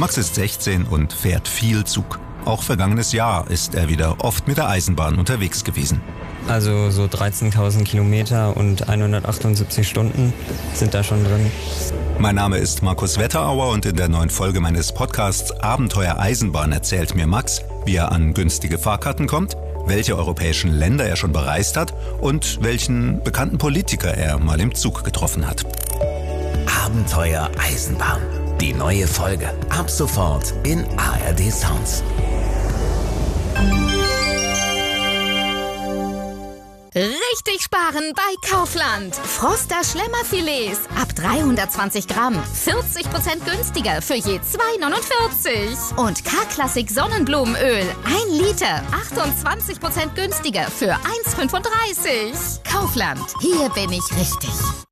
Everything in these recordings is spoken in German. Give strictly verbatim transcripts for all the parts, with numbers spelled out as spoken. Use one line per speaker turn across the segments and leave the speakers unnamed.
Max ist sechzehn und fährt viel Zug. Auch vergangenes Jahr ist er wieder oft mit der Eisenbahn unterwegs gewesen.
Also so dreizehntausend Kilometer und hundertachtundsiebzig Stunden sind da schon drin.
Mein Name ist Markus Wetterauer und in der neuen Folge meines Podcasts Abenteuer Eisenbahn erzählt mir Max, wie er an günstige Fahrkarten kommt, welche europäischen Länder er schon bereist hat und welchen bekannten Politiker er mal im Zug getroffen hat.
Abenteuer Eisenbahn. Die neue Folge. Ab sofort in A R D Sounds.
Richtig sparen bei Kaufland. Froster Schlemmerfilets ab dreihundertzwanzig Gramm. vierzig Prozent günstiger für je zwei neunundvierzig. Und K-Klassik Sonnenblumenöl. ein Liter. achtundzwanzig Prozent günstiger für eins fünfunddreißig. Kaufland. Hier bin ich richtig.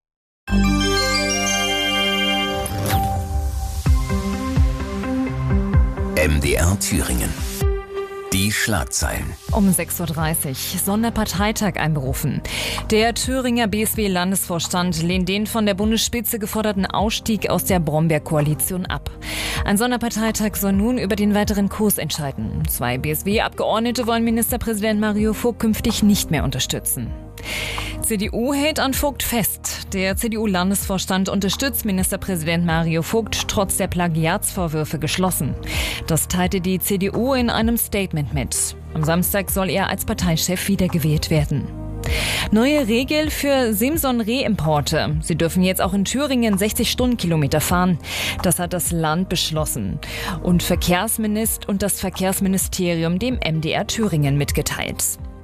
M D R Thüringen. Die Schlagzeilen.
Um sechs Uhr dreißig, Sonderparteitag einberufen. Der Thüringer B S W-Landesvorstand lehnt den von der Bundesspitze geforderten Ausstieg aus der Brombeer-Koalition ab. Ein Sonderparteitag soll nun über den weiteren Kurs entscheiden. Zwei B S W-Abgeordnete wollen Ministerpräsident Mario Vogt künftig nicht mehr unterstützen. C D U hält an Vogt fest. Der C D U-Landesvorstand unterstützt Ministerpräsident Mario Vogt trotz der Plagiatsvorwürfe geschlossen. Das teilte die C D U in einem Statement mit. Am Samstag soll er als Parteichef wiedergewählt werden. Neue Regel für Simson-Rehimporte. Sie dürfen jetzt auch in Thüringen sechzig Stundenkilometer fahren. Das hat das Land beschlossen und Verkehrsminister und das Verkehrsministerium dem M D R Thüringen mitgeteilt.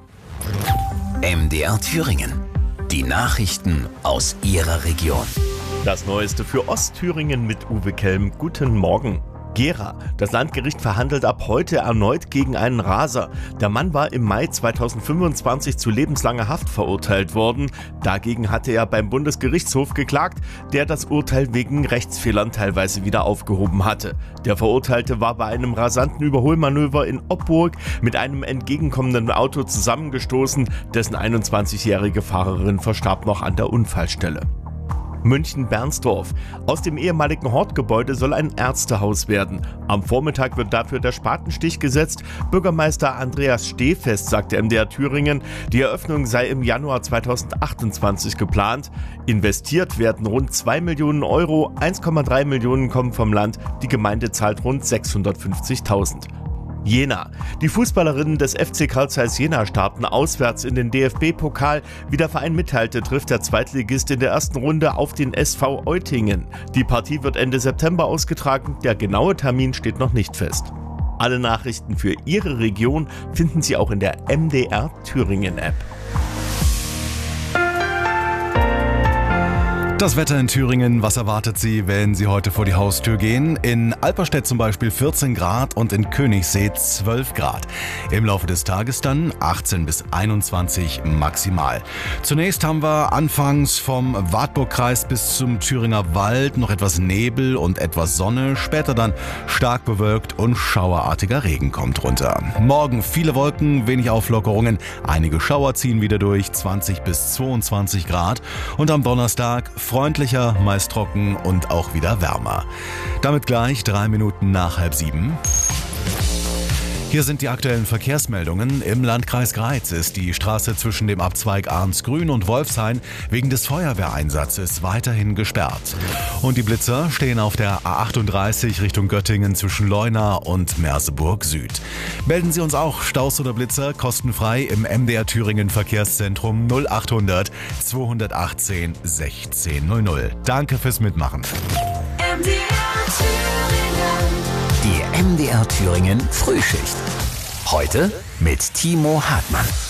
M D R Thüringen. Die Nachrichten aus Ihrer Region.
Das Neueste für Ostthüringen mit Uwe Kelm. Guten Morgen. Gera. Das Landgericht verhandelt ab heute erneut gegen einen Raser. Der Mann war im Mai zweitausendfünfundzwanzig zu lebenslanger Haft verurteilt worden. Dagegen hatte er beim Bundesgerichtshof geklagt, der das Urteil wegen Rechtsfehlern teilweise wieder aufgehoben hatte. Der Verurteilte war bei einem rasanten Überholmanöver in Oppburg mit einem entgegenkommenden Auto zusammengestoßen. Dessen einundzwanzigjährige Fahrerin verstarb noch an der Unfallstelle. München-Bernsdorf. Aus dem ehemaligen Hortgebäude soll ein Ärztehaus werden. Am Vormittag wird dafür der Spatenstich gesetzt. Bürgermeister Andreas Stehfest sagte M D R Thüringen, die Eröffnung sei im Januar zweitausendachtundzwanzig geplant. Investiert werden rund zwei Millionen Euro, eins Komma drei Millionen kommen vom Land, die Gemeinde zahlt rund sechshundertfünfzigtausend. Jena. Die Fußballerinnen des F C Carl Zeiss Jena starten auswärts in den D F B-Pokal. Wie der Verein mitteilte, trifft der Zweitligist in der ersten Runde auf den S V Eutingen. Die Partie wird Ende September ausgetragen. Der genaue Termin steht noch nicht fest. Alle Nachrichten für Ihre Region finden Sie auch in der M D R Thüringen App.
Das Wetter in Thüringen, was erwartet Sie, wenn Sie heute vor die Haustür gehen? In Alperstedt zum Beispiel vierzehn Grad und in Königssee zwölf Grad. Im Laufe des Tages dann achtzehn bis einundzwanzig maximal. Zunächst haben wir anfangs vom Wartburgkreis bis zum Thüringer Wald noch etwas Nebel und etwas Sonne. Später dann stark bewölkt und schauerartiger Regen kommt runter. Morgen viele Wolken, wenig Auflockerungen. Einige Schauer ziehen wieder durch, zwanzig bis zweiundzwanzig Grad. Und am Donnerstag freundlicher, meist trocken und auch wieder wärmer. Damit gleich drei Minuten nach halb sieben. Hier sind die aktuellen Verkehrsmeldungen. Im Landkreis Greiz ist die Straße zwischen dem Abzweig Arnsgrün und Wolfshain wegen des Feuerwehreinsatzes weiterhin gesperrt. Und die Blitzer stehen auf der A achtunddreißig Richtung Göttingen zwischen Leuna und Merseburg Süd. Melden Sie uns auch Staus oder Blitzer kostenfrei im M D R Thüringen Verkehrszentrum null achthundert zweihundertachtzehn sechzehn null null. Danke fürs Mitmachen.
M D R Thüringen. Die M D R Thüringen Frühschicht. Heute mit Timo Hartmann.